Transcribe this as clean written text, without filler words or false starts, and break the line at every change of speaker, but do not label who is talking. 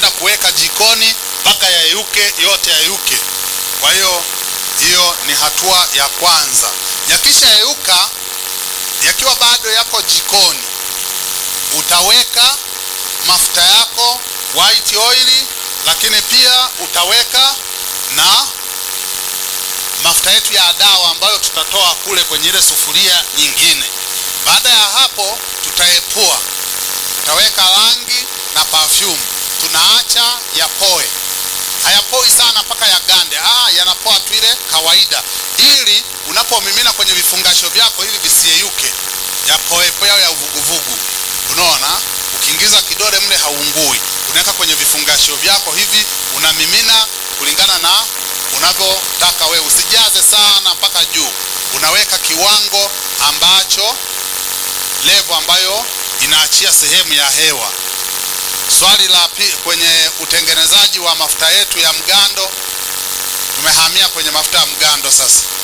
unaenda kuweka jikoni mpaka yayuke, yote yayuke. Kwa hiyo ni hatua ya kwanza. Yakisha yayuka, yakiwa bado yako jikoni, utaweka mafuta yako white oil, lakini pia utaweka na mafuta yetu ya dawa ambayo tutatoa kule kwenye ile sufuria nyingine. Baada ya hapo tutaepua, tutaweka rangi na perfume, tunaacha yapoe. Hayapoi sana mpaka yagande, yanapoa tu ile kawaida, ili unapomimina kwenye vifungasho vyako hivi visiyeyuke, yapoe ya uvuguvugu. Unaona, ukiingiza kidole mle haungui. Unaweka kwenye vifungasho vyako hivi, unamimina kulingana na unavyotaka wewe. Usijaze sana mpaka juu, unaweka kiwango ambacho level ambayo inaachia sehemu ya hewa. Swali la pili, kwenye utengenezaji wa mafuta yetu ya mgando, tumehamia kwenye mafuta ya mgando sasa.